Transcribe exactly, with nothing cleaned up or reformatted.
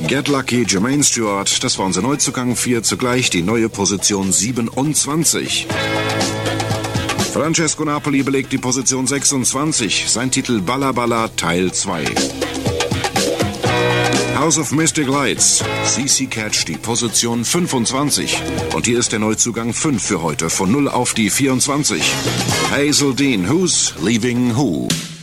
Get Lucky, Jermaine Stewart, das war unser Neuzugang vier, zugleich die neue Position siebenundzwanzig. Francesco Napoli belegt die Position sechsundzwanzig, sein Titel Balla Balla Teil zwei. House of Mystic Lights, C C Catch die Position fünfundzwanzig. Und hier ist der Neuzugang fünf für heute, von null auf die vierundzwanzig. Hazel Dean, Who's Leaving Who?